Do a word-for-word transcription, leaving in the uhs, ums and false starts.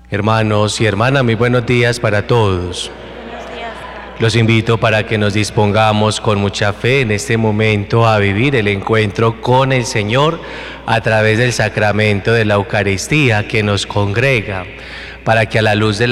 Hermanos y hermanas, muy buenos días para todos. Los invito para que nos dispongamos con mucha fe en este momento a vivir el encuentro con el Señor a través del sacramento de la Eucaristía que nos congrega, para que a la luz de la